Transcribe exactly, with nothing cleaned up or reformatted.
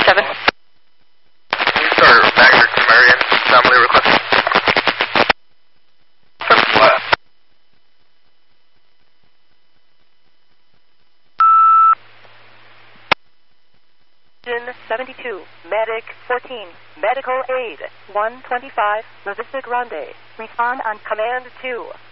seven. Can you start Magner to Marion, family request? What? seventy-two, Medic fourteen, Medical Aid one twenty-five, La Vista Grande. Respond on Command two.